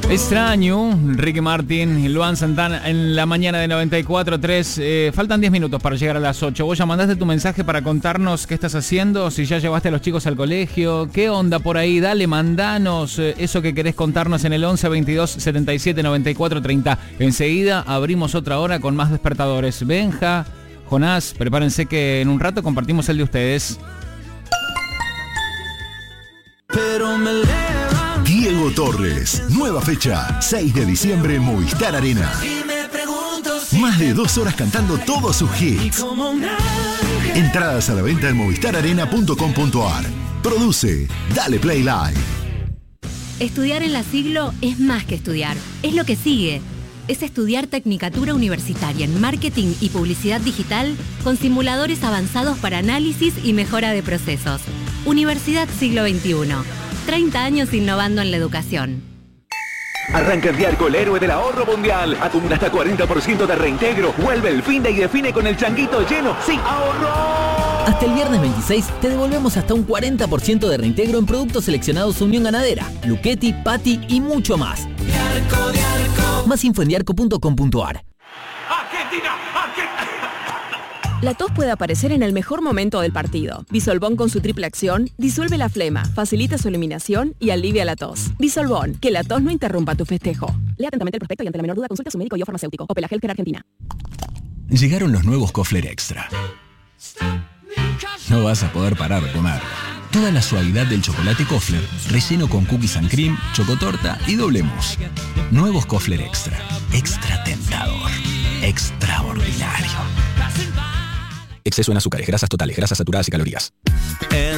Extraño, Ricky Martin y Luan Santana en la mañana de 94.3. Faltan 10 minutos para llegar a las 8. Vos ya mandaste tu mensaje para contarnos qué estás haciendo, si ya llevaste a los chicos al colegio, qué onda por ahí. Dale, mandanos eso que querés contarnos en el 11 22 77 94 30. Enseguida abrimos otra hora con más despertadores. Benja, Jonás, prepárense que en un rato compartimos el de ustedes. Pero me Diego Torres, nueva fecha, 6 de diciembre en Movistar Arena. Más de 2 horas cantando todos sus hits. Entradas a la venta en movistararena.com.ar. Produce Dale Play Live. Estudiar en la Siglo es más que estudiar, es lo que sigue. Es estudiar Tecnicatura Universitaria en Marketing y Publicidad Digital con simuladores avanzados para análisis y mejora de procesos. Universidad Siglo XXI. 30 años innovando en la educación. Arranca el Diarco, el héroe del ahorro mundial. Acumula hasta 40% de reintegro. Vuelve el fin de y define con el changuito lleno. ¡Sí, ahorro! Hasta el viernes 26 te devolvemos hasta un 40% de reintegro en productos seleccionados Unión Ganadera, Luchetti, Patti y mucho más. Diarco, Diarco. Más info en diarco.com.ar. ¡Argentina! La tos puede aparecer en el mejor momento del partido. Bisolbón con su triple acción disuelve la flema, facilita su eliminación y alivia la tos. Bisolbón, que la tos no interrumpa tu festejo. Lea atentamente el prospecto y ante la menor duda consulte a su médico y o farmacéutico. Opel Healthcare Argentina. Llegaron los nuevos Kofler Extra. No vas a poder parar de comer. Toda la suavidad del chocolate Kofler, relleno con cookies and cream, chocotorta y doble mousse. Nuevos Kofler Extra. Extra tentador. Extraordinario. Exceso en azúcares, grasas totales, grasas saturadas y calorías.